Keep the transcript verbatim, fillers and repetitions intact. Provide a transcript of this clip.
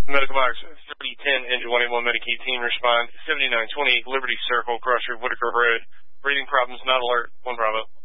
Medical box thirty ten, engine one eighty-one, Medicaid team respond. seventy-nine twenty-eight, Liberty Circle, Crusher, Whitaker Road. Breathing problems, not alert. One Bravo.